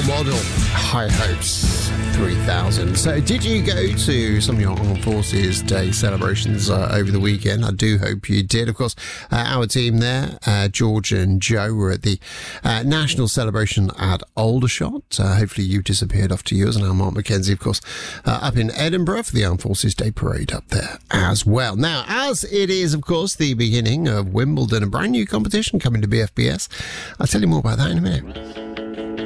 role model. High Hopes 3000. So did you go to some of your Armed Forces Day celebrations over the weekend? I do hope you did. Of course, our team there, George and Joe, were at the national celebration at Aldershot. Hopefully you disappeared off to yours, and our Mark Mackenzie, of course, up in Edinburgh for the Armed Forces Day parade up there as well. Now, as it is, of course, the beginning of Wimbledon, a brand new competition coming to BFBS. I'll tell you more about that in a minute.